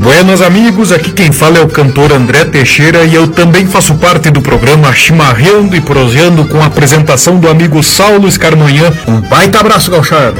Buenas amigos, aqui quem fala é o cantor André Teixeira e eu também faço parte do programa Chimarreando e Proseando com a apresentação do amigo Saulo Escarmanhã. Um baita abraço, gauchada!